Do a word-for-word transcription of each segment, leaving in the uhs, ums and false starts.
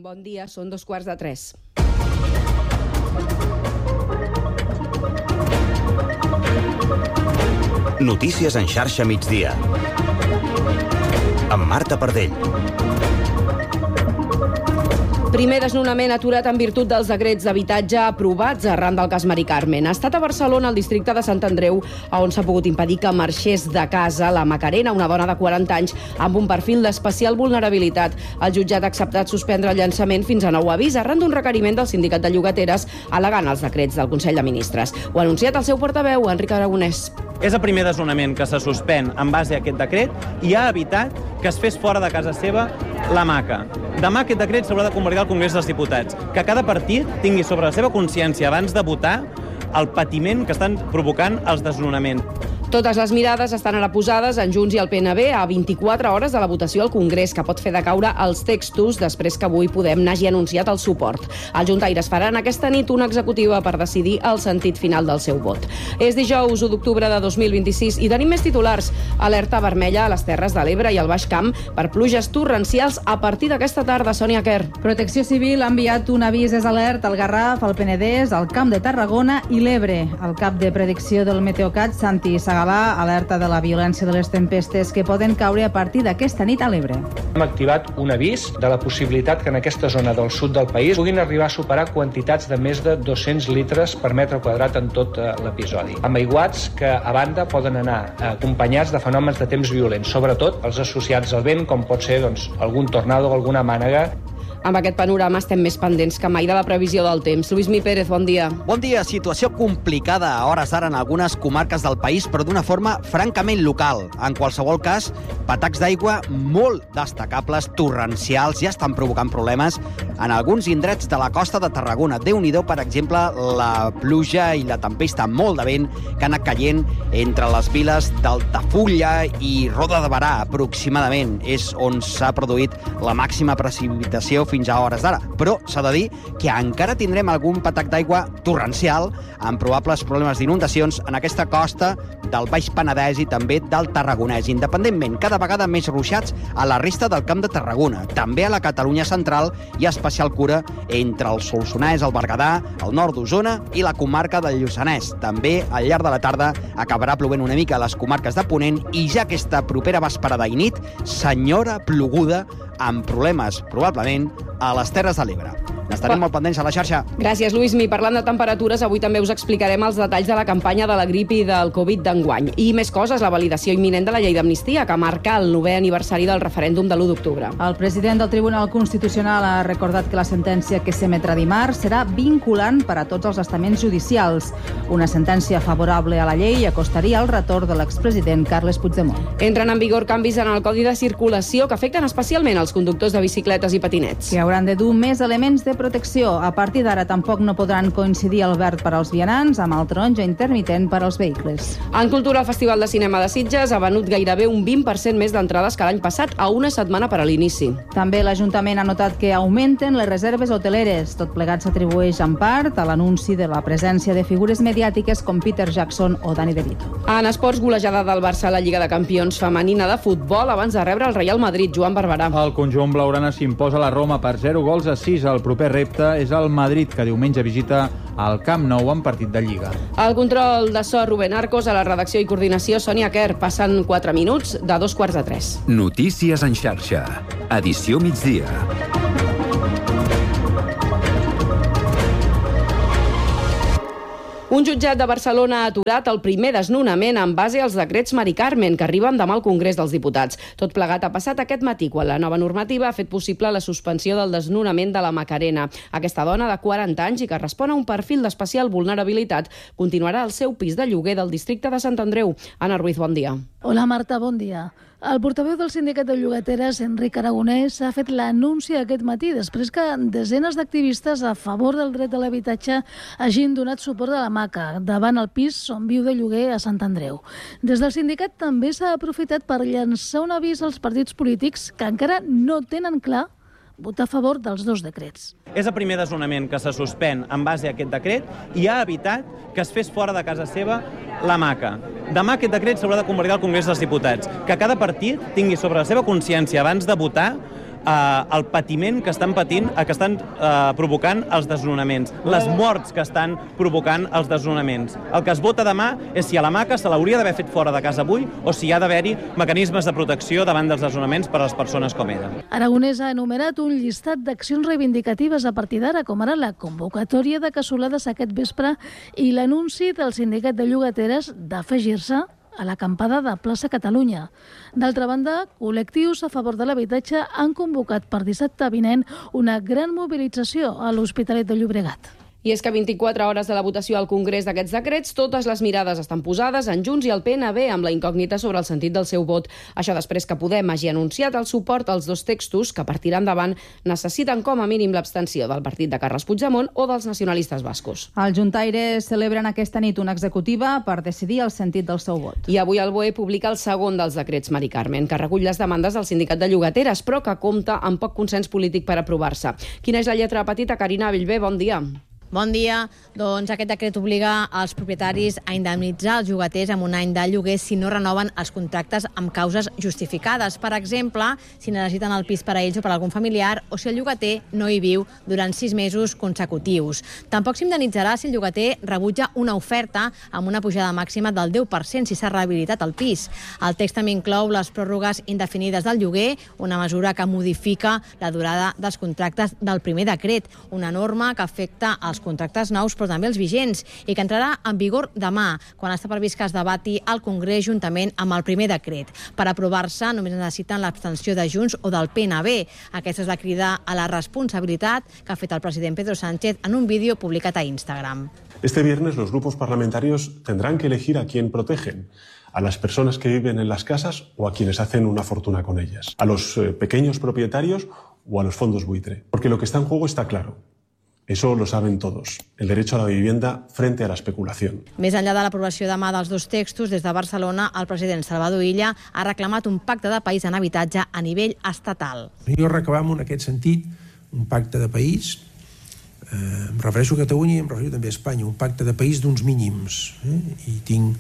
Bon dia, són dos quarts de tres. Notícies en xarxa migdia. Amb Marta Pardell. Primer desnonament aturat en virtut dels decrets d'habitatge aprovats arran del cas Mari Carmen. Ha estat a Barcelona, al districte de Sant Andreu, on s'ha pogut impedir que marxés de casa la Macarena, una dona de quaranta anys amb un perfil d'especial vulnerabilitat. El jutjat ha acceptat suspendre el llançament fins a nou avís arran d'un requeriment del sindicat de llogateres al·legant els decrets del Consell de Ministres. Ho ha anunciat el seu portaveu, Enric Aragonès. És el primer desnonament que se suspèn en base a aquest decret i ha evitat que es fes fora de casa seva la maca. Demà aquest decret s'haurà de convalidar al Congrés dels Diputats. Que cada partit tingui sobre la seva consciència abans de votar el patiment que estan provocant els desnonaments. Totes les mirades estan ara posades en Junts i el P N B a vint-i-quatre hores de la votació al Congrés, que pot fer decaure els textos després que avui Podem n'hagi anunciat el suport. Els juntaires faran aquesta nit una executiva per decidir el sentit final del seu vot. És dijous, u d'octubre de dos mil vint-i-sis, i tenim més titulars. Alerta vermella a les Terres de l'Ebre i al Baix Camp per pluges torrencials a partir d'aquesta tarda. Sònia Quer. Protecció Civil ha enviat un avís és alert al Garraf, al Penedès, al Camp de Tarragona i l'Ebre. El cap de predicció del Meteocat, Santi Sagalà, alerta de la violència de les tempestes que poden caure a partir d'aquesta nit a l'Ebre. Hem activat un avís de la possibilitat que en aquesta zona del sud del país puguin arribar a superar quantitats de més de dos-cents litres per metre quadrat en tot l'episodi. Amb aiguats que, a banda, poden anar acompanyats de fenòmens de temps violents, sobretot els associats al vent, com pot ser doncs, algun tornado o alguna mànega. Amb aquest panorama estem més pendents que mai de la previsió del temps. Lluís Mi Pérez, bon dia. Bon dia. Situació complicada a hores d'ara en algunes comarques del país, però d'una forma francament local. En qualsevol cas, patacs d'aigua molt destacables, torrencials, ja estan provocant problemes en alguns indrets de la costa de Tarragona. Déu-n'hi-do, per exemple, la pluja i la tempesta, molt de vent, que ha anat caient entre les viles d'Altafulla i Roda de Berà, aproximadament. És on s'ha produït la màxima precipitació fins a hores d'ara. Però s'ha de dir que encara tindrem algun patac d'aigua torrencial amb probables problemes d'inundacions en aquesta costa del Baix Penedès i també del Tarragonès, independentment, cada vegada més ruixats a la resta del Camp de Tarragona, també a la Catalunya central i especial cura entre el Solsonès, el Berguedà, el nord d'Osona i la comarca del Lluçanès. També, al llarg de la tarda, acabarà plovent una mica a les comarques de Ponent i ja aquesta propera vesprada i nit, senyora ploguda amb problemes, probablement, a les Terres de l'Ebre. N'estarem molt pendents a la xarxa. Gràcies, Lluís Mi. Parlant de temperatures, avui també us explicarem els detalls de la campanya de la grip i del Covid d'enguany. I més coses, la validació imminent de la llei d'amnistia, que marca el novè aniversari del referèndum de l'u d'octubre. El president del Tribunal Constitucional ha recordat que la sentència que s'emetrà dimarts serà vinculant per a tots els estaments judicials. Una sentència favorable a la llei acostaria el retorn de l'expresident Carles Puigdemont. Entren en vigor canvis en el Codi de Circulació que afecten especialment els conductors de bicicletes i patinets. Que hauran de dur més elements de protecció. A partir d'ara tampoc no podran coincidir el verd per als vianants amb el taronja intermitent per als vehicles. En cultura, el Festival de Cinema de Sitges ha venut gairebé un vint per cent més d'entrades que l'any passat, a una setmana per a l'inici. També l'Ajuntament ha notat que augmenten les reserves hoteleres. Tot plegat s'atribueix en part a l'anunci de la presència de figures mediàtiques com Peter Jackson o Dani De Vito. En esports, golejada del Barça a la Lliga de Campions femenina de futbol abans de rebre el Real Madrid. Joan Barberà. El conjunt blaugrana s'imposa a la Roma per zero gols a sis. El proper repte és el Madrid, que diumenge visita el Camp Nou en partit de Lliga. El control de so, Rubén Arcos, a la redacció i coordinació, Sònia Quer. Passen quatre minuts de dos quarts de tres. Notícies en xarxa. Edició migdia. Un jutjat de Barcelona ha aturat el primer desnonament en base als decrets Mari Carmen, que arriben demà al Congrés dels Diputats. Tot plegat ha passat aquest matí, quan la nova normativa ha fet possible la suspensió del desnonament de la Macarena. Aquesta dona de quaranta anys i que respon a un perfil d'especial vulnerabilitat continuarà al seu pis de lloguer del districte de Sant Andreu. Anna Ruiz, bon dia. Hola, Marta, bon dia. El portaveu del sindicat de llogateres, Enric Aragonès, ha fet l'anunci aquest matí després que desenes d'activistes a favor del dret a l'habitatge hagin donat suport a la maca davant el pis on viu de lloguer a Sant Andreu. Des del sindicat també s'ha aprofitat per llançar un avís als partits polítics que encara no tenen clar votar a favor dels dos decrets. És el primer desnonament que se suspèn en base a aquest decret i ha evitat que es fes fora de casa seva la maca. Demà aquest decret s'haurà de convalidar al Congrés dels Diputats. Que cada partit tingui sobre la seva consciència abans de votar eh, el patiment que estan patint, eh, que estan eh, provocant els desnonaments, les morts que estan provocant els desnonaments. El que es vota demà és si a la maca se l'hauria d'haver fet fora de casa avui o si hi ha d'haver-hi mecanismes de protecció davant dels desnonaments per a les persones com ella. Aragonès ha enumerat un llistat d'accions reivindicatives a partir d'ara, com ara la convocatòria de cassolades aquest vespre i l'anunci del sindicat de llogateres d'afegir-se a l'acampada de Plaça Catalunya. D'altra banda, col·lectius a favor de l'habitatge han convocat per dissabte vinent una gran mobilització a l'Hospitalet de Llobregat. I és que vint-i-quatre hores de la votació al Congrés d'aquests decrets, totes les mirades estan posades en Junts i el P N B amb la incògnita sobre el sentit del seu vot. Això després que Podem hagi anunciat el suport als dos textos que, per tirar endavant, necessiten com a mínim l'abstenció del partit de Carles Puigdemont o dels nacionalistes bascos. Els juntaires celebren aquesta nit una executiva per decidir el sentit del seu vot. I avui el B O E publica el segon dels decrets Mari Carmen, que recull les demandes del sindicat de llogateres, però que compta amb poc consens polític per aprovar-se. Quina és la lletra petita? Carina Bellver, bon dia. Bon dia. Doncs aquest decret obliga els propietaris a indemnitzar els llogaters amb un any de lloguer si no renoven els contractes amb causes justificades. Per exemple, si necessiten el pis per a ells o per a algun familiar o si el llogater no hi viu durant sis mesos consecutius. Tampoc s'indemnitzarà si el llogater rebutja una oferta amb una pujada màxima del deu per cent si s'ha rehabilitat el pis. El text també inclou les pròrrogues indefinides del lloguer, una mesura que modifica la durada dels contractes del primer decret, una norma que afecta els contractes nous però també els vigents i que entrarà en vigor demà, quan està previst que es debati al Congrés juntament amb el primer decret. Per aprovar-se només necessiten l'abstenció de Junts o del P N B. Aquesta és la crida a la responsabilitat que ha fet el president Pedro Sánchez en un vídeo publicat a Instagram. Este viernes los grupos parlamentarios tendrán que elegir a quién protegen. A las personas que viven en las casas o a quienes hacen una fortuna con ellas. A los eh, pequeños propietarios o a los fondos buitre. Porque lo que está en juego está claro. Eso lo saben todos, el derecho a la vivienda frente a la especulación. Més enllà de l'aprovació demà dels dos textos, des de Barcelona, el president Salvador Illa ha reclamat un pacte de país en habitatge a nivell estatal. Jo reclamo en aquest sentit un pacte de país, eh, em refereixo a Catalunya i em refereixo també a Espanya, un pacte de país d'uns mínims. Eh? I tinc...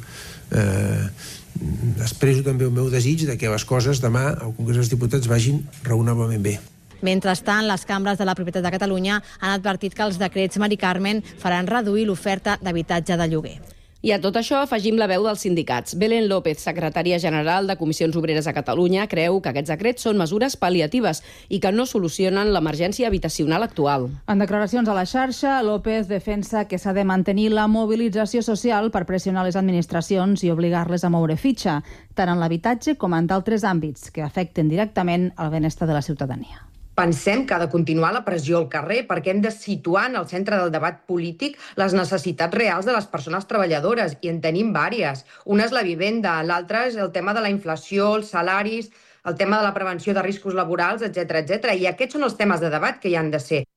Eh, expresso també el meu desig de que les coses demà al Congrés dels Diputats vagin raonablement bé. Mentrestant, les cambres de la propietat de Catalunya han advertit que els decrets Mari Carmen faran reduir l'oferta d'habitatge de lloguer. I a tot això afegim la veu dels sindicats. Belén López, secretària general de Comissions Obreres a Catalunya, creu que aquests decrets són mesures pal·liatives i que no solucionen l'emergència habitacional actual. En declaracions a la xarxa, López defensa que s'ha de mantenir la mobilització social per pressionar les administracions i obligar-les a moure fitxa, tant en l'habitatge com en d'altres àmbits que afecten directament el benestar de la ciutadania. Pensem que ha de continuar la pressió al carrer perquè hem de situar en el centre del debat polític les necessitats reals de les persones treballadores, i en tenim vàries. Una és la vivenda, l'altra és el tema de la inflació, els salaris, el tema de la prevenció de riscos laborals, etcètera, etcètera. I aquests són els temes de debat que hi han de ser.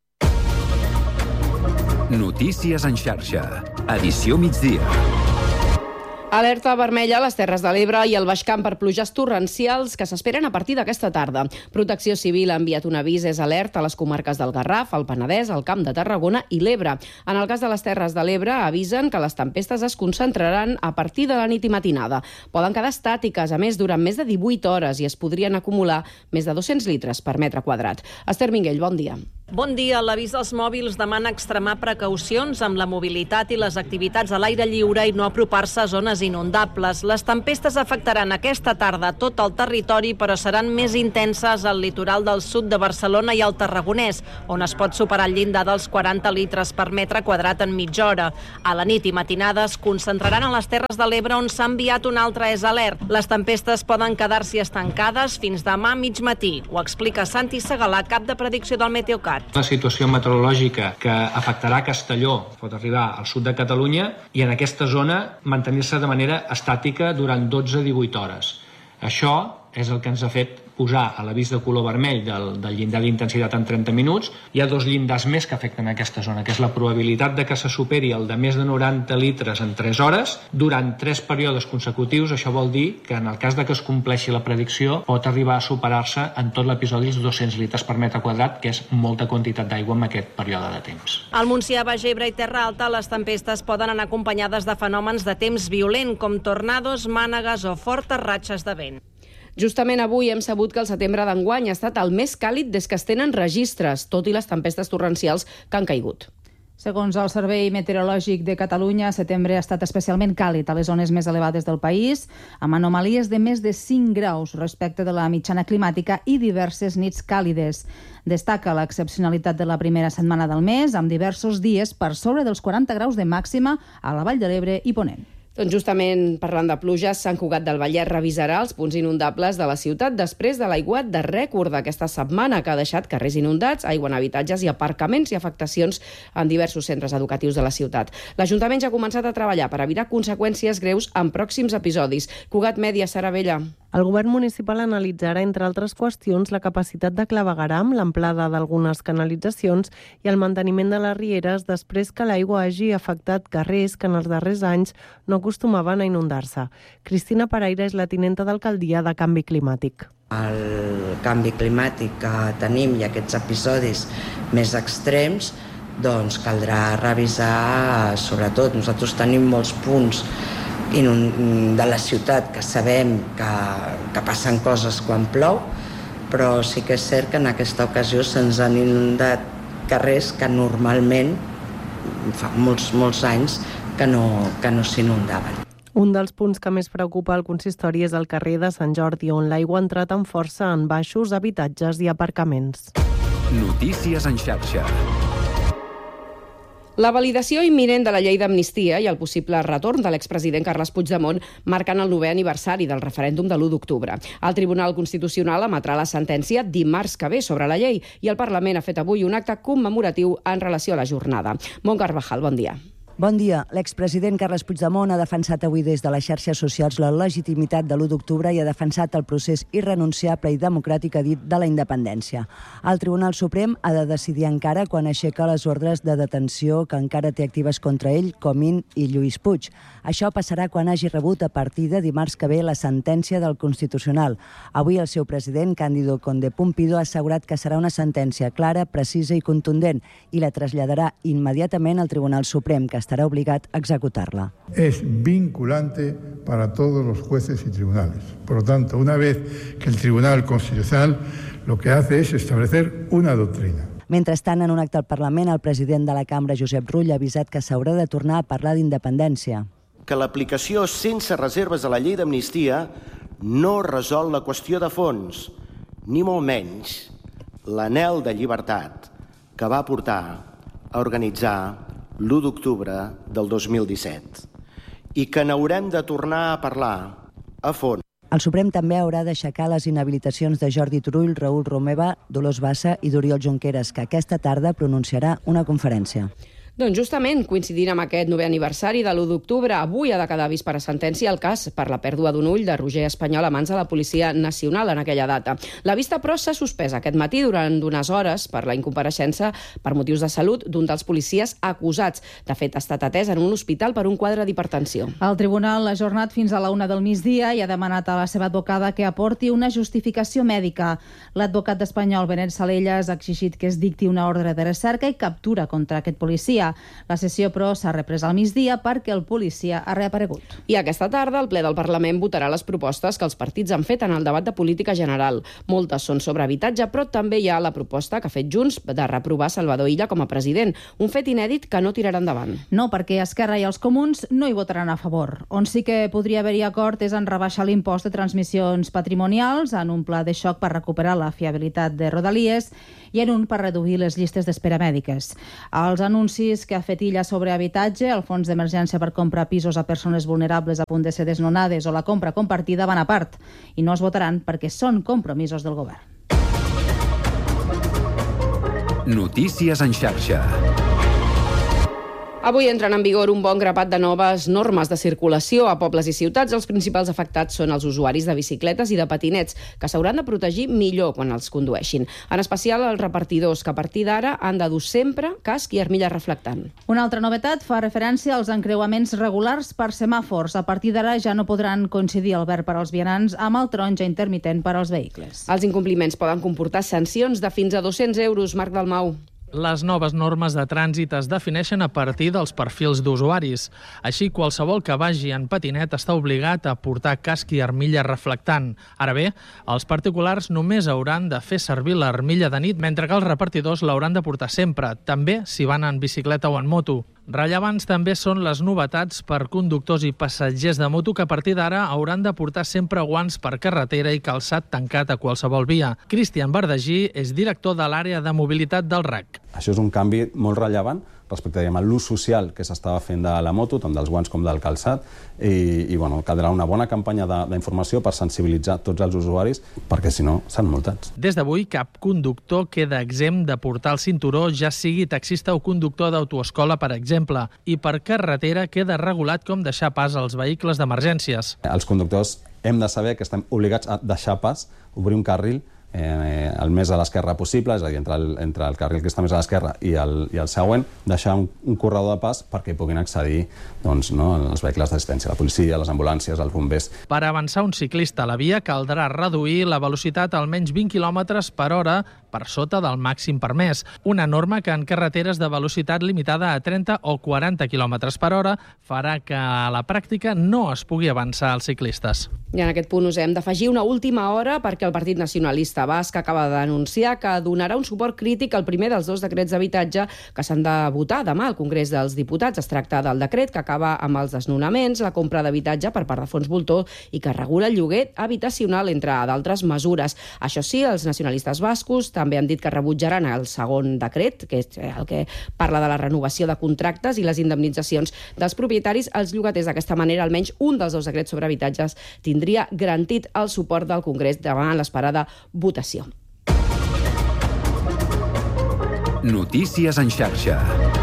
Notícies en xarxa. Edició migdia. Alerta vermella a les Terres de l'Ebre i al Baix Camp per pluges torrencials que s'esperen a partir d'aquesta tarda. Protecció Civil ha enviat un avís és alert a les comarques del Garraf, el Penedès, el Camp de Tarragona i l'Ebre. En el cas de les Terres de l'Ebre avisen que les tempestes es concentraran a partir de la nit i matinada. Poden quedar estàtiques, a més, durant més de divuit hores i es podrien acumular més de dos-cents litres per metre quadrat. Esther Minguell, bon dia. Bon dia. L'avís dels mòbils demana extremar precaucions amb la mobilitat i les activitats a l'aire lliure i no apropar-se a zones inundables. Les tempestes afectaran aquesta tarda tot el territori, però seran més intenses al litoral del sud de Barcelona i al Tarragonès, on es pot superar el llindar dels quaranta litres per metre quadrat en mitja hora. A la nit i matinada es concentraran a les Terres de l'Ebre, on s'ha enviat un altre és alert. Les tempestes poden quedar-s'hi estancades fins demà a mig matí. Ho explica Santi Segalà, cap de predicció del Meteocat. Una situació meteorològica que afectarà Castelló, pot arribar al sud de Catalunya, i en aquesta zona mantenir-se de manera estàtica durant dotze a divuit hores. Això és el que ens ha fet posar a l'avís de color vermell del, del llindar d'intensitat en trenta minuts. Hi ha dos llindars més que afecten aquesta zona, que és la probabilitat de que se superi el de més de noranta litres en tres hores durant tres períodes consecutius. Això vol dir que en el cas de que es compleixi la predicció pot arribar a superar-se en tot l'episodi els dos-cents litres per metre quadrat, que és molta quantitat d'aigua en aquest període de temps. Al Montsià, Baix Ebre i Terra Alta, les tempestes poden anar acompanyades de fenòmens de temps violent, com tornados, mànegues o fortes ratxes de vent. Justament avui hem sabut que el setembre d'enguany ha estat el més càlid des que es tenen registres, tot i les tempestes torrencials que han caigut. Segons el Servei Meteorològic de Catalunya, setembre ha estat especialment càlid a les zones més elevades del país, amb anomalies de més de cinc graus respecte de la mitjana climàtica i diverses nits càlides. Destaca l'excepcionalitat de la primera setmana del mes, amb diversos dies per sobre dels quaranta graus de màxima a la Vall de l'Ebre i Ponent. Doncs justament parlant de pluges, Sant Cugat del Vallès revisarà els punts inundables de la ciutat després de l'aiguat de rècord d'aquesta setmana, que ha deixat carrers inundats, aigua en habitatges i aparcaments i afectacions en diversos centres educatius de la ciutat. L'Ajuntament ja ha començat a treballar per evitar conseqüències greus en pròxims episodis. Cugat Mèdia, Sara Vella. El govern municipal analitzarà, entre altres qüestions, la capacitat de clavegueram, l'amplada d'algunes canalitzacions i el manteniment de les rieres després que l'aigua hagi afectat carrers que en els darrers anys no acostumaven a inundar-se. Cristina Paraire és la tinenta d'alcaldia de Canvi Climàtic. El canvi climàtic que tenim i aquests episodis més extrems, doncs caldrà revisar, sobretot, nosaltres tenim molts punts de la ciutat que sabem que, que passen coses quan plou, però sí que és cert que en aquesta ocasió se'ns han inundat carrers que normalment fa molts, molts anys que no, que no s'inundaven. Un dels punts que més preocupa el consistori és el carrer de Sant Jordi, on l'aigua ha entrat amb força en baixos, habitatges i aparcaments. Notícies en xarxa. La validació imminent de la llei d'amnistia i el possible retorn de l'expresident Carles Puigdemont marcant el novè aniversari del referèndum de l'u d'octubre. El Tribunal Constitucional emetrà la sentència dimarts que ve sobre la llei i el Parlament ha fet avui un acte commemoratiu en relació a la jornada. Mont Carvajal, bon dia. Bon dia. L'expresident Carles Puigdemont ha defensat avui des de les xarxes socials la legitimitat de l'u d'octubre i ha defensat el procés irrenunciable i democràtic, ha dit, de la independència. El Tribunal Suprem ha de decidir encara quan aixeca les ordres de detenció que encara té actives contra ell, Comín i Lluís Puig. Això passarà quan hagi rebut a partir de dimarts que ve la sentència del Constitucional. Avui el seu president, Cándido Conde Pumpido, ha assegurat que serà una sentència clara, precisa i contundent i la traslladarà immediatament al Tribunal Suprem, que estará obligado a ejecutarla. Es vinculante para todos los jueces y tribunales. Por lo tanto, una vez que el Tribunal Constitucional lo que hace es establecer una doctrina. Mentrestant, en un acte al Parlament, el president de la Cambra, Josep Rull, ha avisat que s'haurà de tornar a parlar d'independència. Que l'aplicació sense reserves a la llei d'amnistia no resol la qüestió de fons, ni molt menys l'anhel de llibertat que va portar a organitzar l'u d'octubre del dos mil disset, i que n'haurem de tornar a parlar a fons. El Suprem també haurà d'aixecar les inhabilitacions de Jordi Turull, Raül Romeva, Dolors Bassa i d'Oriol Junqueras, que aquesta tarda pronunciarà una conferència. Doncs justament, coincidint amb aquest novè aniversari de l'u d'octubre, avui ha de quedar vist per a sentència el cas per la pèrdua d'un ull de Roger Espanyol a mans de la Policia Nacional en aquella data. La vista, però, s'ha suspès aquest matí durant unes hores per la incompareixença per motius de salut d'un dels policies acusats. De fet, ha estat atès en un hospital per un quadre d'hipertensió. El tribunal l'ha ajornat fins a la una del migdia i ha demanat a la seva advocada que aporti una justificació mèdica. L'advocat d'Espanyol, Benet Salellas, ha exigit que es dicti una ordre de recerca i captura contra aquest policia. La sessió, però, s'ha reprès al migdia perquè el policia ha reaparegut. I aquesta tarda el ple del Parlament votarà les propostes que els partits han fet en el debat de política general. Moltes són sobre habitatge, però també hi ha la proposta que ha fet Junts de reprovar Salvador Illa com a president, un fet inèdit que no tirarà endavant. No, perquè Esquerra i els comuns no hi votaran a favor. On sí que podria haver-hi acord és en rebaixar l'impost de transmissions patrimonials, en un pla de xoc per recuperar la fiabilitat de Rodalies i en un per reduir les llistes d'espera mèdiques. Els anuncis que ha fet Illa sobre habitatge, el fons d'emergència per comprar pisos a persones vulnerables a punt de ser desnonades o la compra compartida van a part i no es votaran perquè són compromisos del govern. Notícies en xarxa. Avui entren en vigor un bon grapat de noves normes de circulació a pobles i ciutats. Els principals afectats són els usuaris de bicicletes i de patinets, que s'hauran de protegir millor quan els condueixin. En especial els repartidors, que a partir d'ara han de dur sempre casc i armilla reflectant. Una altra novetat fa referència als encreuaments regulars per semàfors. A partir d'ara ja no podran coincidir el verd per als vianants amb el taronja intermitent per als vehicles. Els incompliments poden comportar sancions de fins a dos-cents euros. Marc Dalmau. Les noves normes de trànsit es defineixen a partir dels perfils d'usuaris. Així, qualsevol que vagi en patinet està obligat a portar casc i armilla reflectant. Ara bé, els particulars només hauran de fer servir l'armilla de nit, mentre que els repartidors l'hauran de portar sempre, també si van en bicicleta o en moto. Rellevants també són les novetats per conductors i passatgers de moto que a partir d'ara hauran de portar sempre guants per carretera i calçat tancat a qualsevol via. Cristian Verdagí és director de l'àrea de mobilitat del R A C. Això és un canvi molt rellevant respecte a l'ús social que s'estava fent de la moto, tant dels guants com del calçat, i, i bueno, caldrà una bona campanya d'informació per sensibilitzar tots els usuaris, perquè si no, s'han multats. Des d'avui, cap conductor queda exempt de portar el cinturó, ja sigui taxista o conductor d'autoescola, per exemple, i per carretera queda regulat com deixar pas als vehicles d'emergències. Els conductors hem de saber que estem obligats a deixar pas, obrir un carril, Eh, el més a l'esquerra possible, és a dir, entre el, entre el carril que està més a l'esquerra i, el, i el següent, deixar un, un corredor de pas perquè puguin accedir doncs, no, els vehicles d'assistència, la policia, les ambulàncies, els bombers. Per avançar un ciclista a la via caldrà reduir la velocitat a almenys vint quilòmetres per hora per sota del màxim permès, una norma que en carreteres de velocitat limitada a trenta o quaranta quilòmetres per hora farà que a la pràctica no es pugui avançar als ciclistes. I en aquest punt us hem d'afegir una última hora perquè el Partit Nacionalista Basc acaba d'anunciar que donarà un suport crític al primer dels dos decrets d'habitatge que s'han de votar demà al Congrés dels Diputats. Es tracta del decret que acaba amb els desnonaments, la compra d'habitatge per part de fons voltor i que regula el lloguer habitacional, entre d'altres mesures. Això sí, els nacionalistes bascos també han dit que rebutjaran el segon decret, que és el que parla de la renovació de contractes i les indemnitzacions dels propietaris als llogaters. D'aquesta manera, almenys un dels dos decrets sobre habitatges tindria garantit el suport del Congrés davant l'esperada votació. Notícies en xarxa.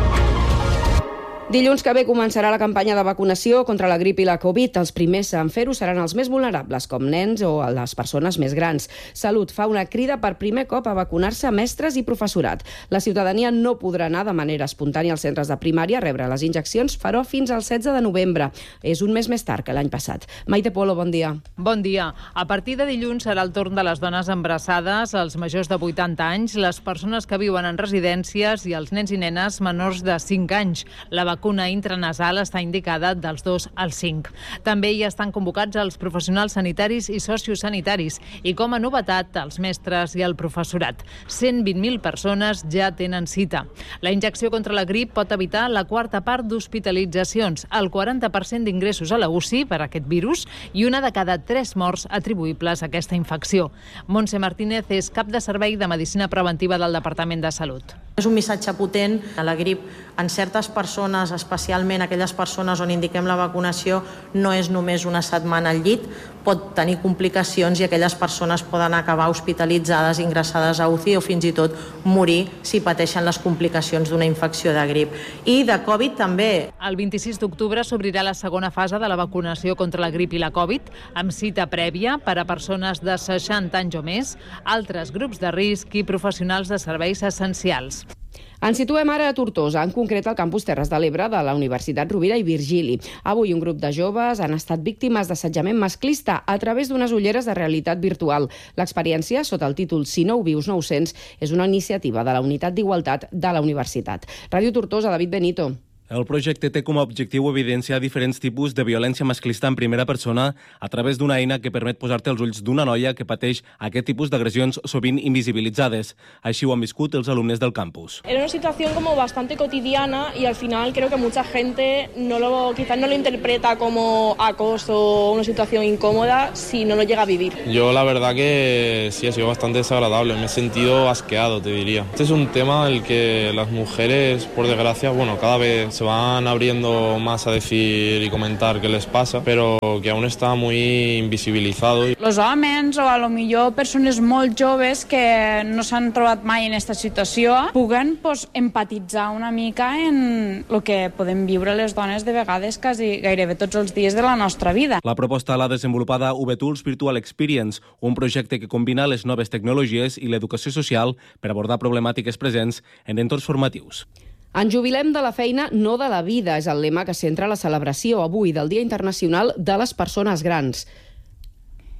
Dilluns que ve començarà la campanya de vacunació contra la grip i la Covid. Els primers en fer-ho seran els més vulnerables, com nens o les persones més grans. Salut fa una crida per primer cop a vacunar-se mestres i professorat. La ciutadania no podrà anar de manera espontània als centres de primària a rebre les injeccions, però fins al setze de novembre. És un mes més tard que l'any passat. Maite Polo, bon dia. Bon dia. A partir de dilluns serà el torn de les dones embarassades, els majors de vuitanta anys, les persones que viuen en residències i els nens i nenes menors de cinc anys. La vacuna intranasal està indicada dels dos als cinc. També hi estan convocats els professionals sanitaris i sociosanitaris i, com a novetat, els mestres i el professorat. cent vint mil persones ja tenen cita. La injecció contra la grip pot evitar la quarta part d'hospitalitzacions, el quaranta per cent d'ingressos a la U C I per aquest virus i una de cada tres morts atribuïbles a aquesta infecció. Montse Martínez és cap de servei de Medicina Preventiva del Departament de Salut. És un missatge potent. La grip en certes persones, especialment aquelles persones on indiquem la vacunació, no és només una setmana al llit, pot tenir complicacions i aquelles persones poden acabar hospitalitzades, ingressades a U C I o fins i tot morir si pateixen les complicacions d'una infecció de grip. I de Covid també. El vint-i-sis d'octubre s'obrirà la segona fase de la vacunació contra la grip i la Covid, amb cita prèvia per a persones de seixanta anys o més, altres grups de risc i professionals de serveis essencials. Ens situem ara a Tortosa, en concret al campus Terres de l'Ebre de la Universitat Rovira i Virgili. Avui un grup de joves han estat víctimes d'assetjament masclista a través d'unes ulleres de realitat virtual. L'experiència, sota el títol Si no ho vius, no ho sents, és una iniciativa de la Unitat d'Igualtat de la Universitat. Ràdio Tortosa, David Benito. El projecte té com a objectiu evidenciar diferents tipus de violència masclista en primera persona a través d'una eina que permet posar-te els ulls d'una noia que pateix aquest tipus d'agressions sovint invisibilitzades. Així ho han viscut els alumnes del campus. Era una situación como bastante cotidiana y al final creo que mucha gente no lo, quizás no lo interpreta como acoso o una situación incómoda si no lo llega a vivir. Yo la verdad que sí ha sido bastante desagradable, me he sentido asqueado, te diría. Este es un tema en el que las mujeres, por desgracia, bueno, cada vez se van abriendo más a decir y comentar qué les pasa, pero que aún está muy invisibilizado. Los homes o a lo millor persones molt joves que no s'han trobat mai en aquesta situació puguen pues, empatitzar una mica en el que podem viure les dones de vegades quasi gairebé tots els dies de la nostra vida. La proposta l'ha desenvolupada U B Tools Virtual Experience, un projecte que combina les noves tecnologies i l'educació social per abordar problemàtiques presents en entorns formatius. Ens jubilem de la feina, no de la vida, és el lema que centra la celebració avui del Dia Internacional de les Persones Grans.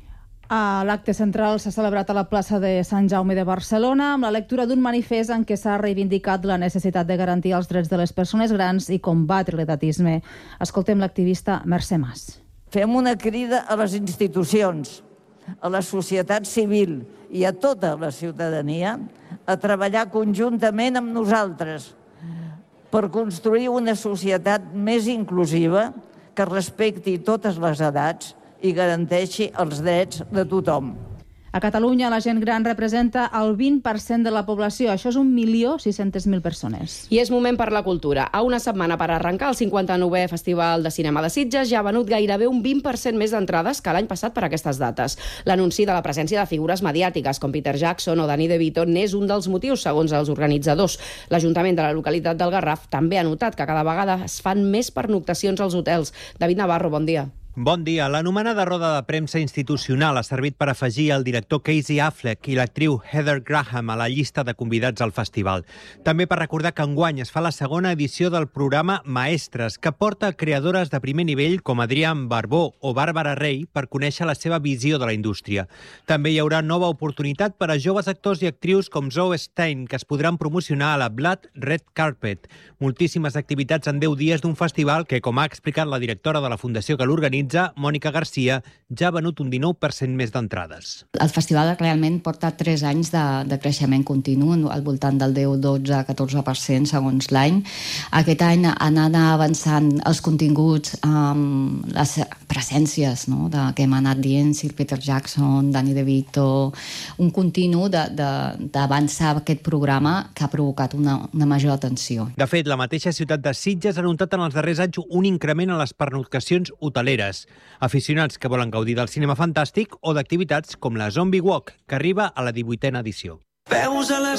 L'acte central s'ha celebrat a la plaça de Sant Jaume de Barcelona amb la lectura d'un manifest en què s'ha reivindicat la necessitat de garantir els drets de les persones grans i combatre l'edatisme. Escoltem l'activista Mercè Mas. Fem una crida a les institucions, a la societat civil i a tota la ciutadania a treballar conjuntament amb nosaltres per construir una societat més inclusiva que respecti totes les edats i garanteixi els drets de tothom. A Catalunya la gent gran representa el vint per cent de la població. Això és un milió sis-centes mil persones. I és moment per la cultura. A una setmana per arrencar el cinquanta-novè Festival de Cinema de Sitges ja ha venut gairebé un vint per cent més d'entrades que l'any passat per aquestes dates. L'anunci de la presència de figures mediàtiques com Peter Jackson o Danny DeVito n'és un dels motius, segons els organitzadors. L'Ajuntament de la localitat del Garraf també ha notat que cada vegada es fan més pernoctacions als hotels. David Navarro, bon dia. Bon dia. L'anomenada roda de premsa institucional ha servit per afegir el director Casey Affleck i l'actriu Heather Graham a la llista de convidats al festival. També per recordar que enguany es fa la segona edició del programa Maestres, que porta creadores de primer nivell com Adrienne Barbeau o Bàrbara Rey per conèixer la seva visió de la indústria. També hi haurà nova oportunitat per a joves actors i actrius com Zoe Stein, que es podran promocionar a la Blood Red Carpet. Moltíssimes activitats en deu dies d'un festival que, com ha explicat la directora de la fundació que l'organitza, Mònica Garcia, ja ha venut un dinou per cent més d'entrades. El festival realment porta tres anys de, de creixement continu, al voltant del deu, dotze, catorze per cent segons l'any. Aquest any han anat avançant els continguts, um, les presències, no?, de, que hem anat dient, Sir Peter Jackson, Danny DeVito, un continu d'avançar aquest programa que ha provocat una, una major atenció. De fet, la mateixa ciutat de Sitges ha notat en els darrers anys un increment en les pernoctacions hoteleres. Aficionats que volen gaudir del cinema fantàstic o d'activitats com la Zombie Walk, que arriba a la divuitena edició.